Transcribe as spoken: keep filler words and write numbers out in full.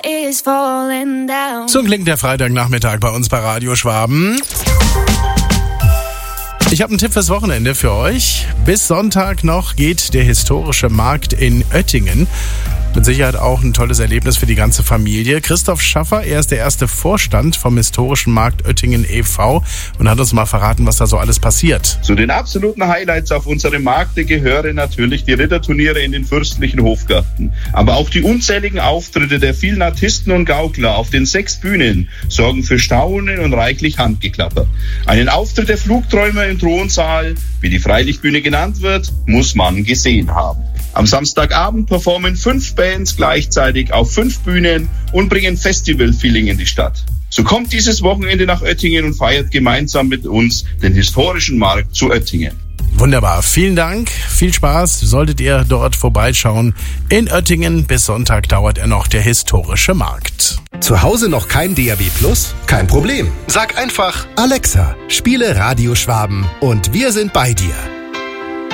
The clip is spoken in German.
is falling down. So klingt der Freitagnachmittag bei uns bei Radio Schwaben. Ich habe einen Tipp fürs Wochenende für euch. Bis Sonntag noch geht der historische Markt in Oettingen. Mit Sicherheit auch ein tolles Erlebnis für die ganze Familie. Christoph Schaffer, er ist der erste Vorstand vom historischen Markt Oettingen e V und hat uns mal verraten, was da so alles passiert. Zu den absoluten Highlights auf unserem Markt gehören natürlich die Ritterturniere in den fürstlichen Hofgärten. Aber auch die unzähligen Auftritte der vielen Artisten und Gaukler auf den sechs Bühnen sorgen für Staunen und reichlich Handgeklapper. Einen Auftritt der Flugträumer im Thronsaal, wie die Freilichtbühne genannt wird, muss man gesehen haben. Am Samstagabend performen fünf Bands gleichzeitig auf fünf Bühnen und bringen Festival-Feeling in die Stadt. So kommt dieses Wochenende nach Oettingen und feiert gemeinsam mit uns den historischen Markt zu Oettingen. Wunderbar, vielen Dank, viel Spaß, solltet ihr dort vorbeischauen. In Oettingen bis Sonntag dauert er noch, der historische Markt. Zu Hause noch kein D A B Plus? Kein Problem. Sag einfach, Alexa, spiele Radio Schwaben und wir sind bei dir.